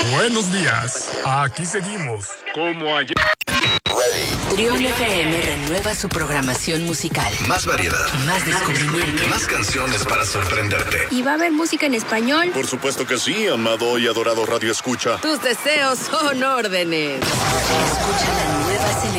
Buenos días. Aquí seguimos. Como ayer. Trión FM renueva su programación musical. Más variedad. Más descubrimiento. Más canciones para sorprenderte. ¿Y va a haber música en español? Por supuesto que sí, amado y adorado Radio Escucha. Tus deseos son órdenes. Escucha la nueva selección